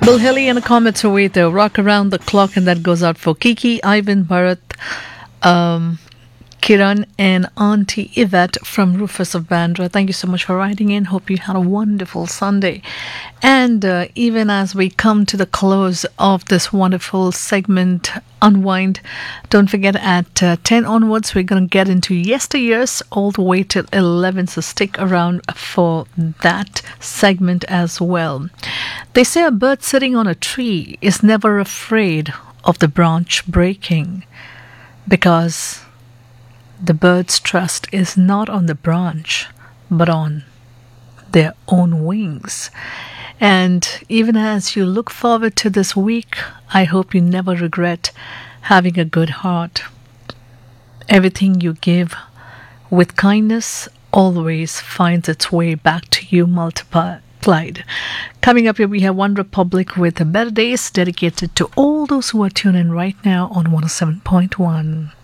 Bill Haley and the Comets away the rock around the clock, and that goes out for Kiki, Ivan, Bharat, um, Kiran, and Auntie Yvette from Rufus of Bandra. Thank you so much for writing in. Hope you had a wonderful Sunday. And even as we come to the close of this wonderful segment, Unwind, don't forget at 10 onwards, we're going to get into yesteryears all the way till 11. So stick around for that segment as well. They say a bird sitting on a tree is never afraid of the branch breaking because the bird's trust is not on the branch, but on their own wings. And even as you look forward to this week, I hope you never regret having a good heart. Everything you give with kindness always finds its way back to you multiplied. Coming up here, we have One Republic with the Better Days, dedicated to all those who are tuning in right now on 107.1.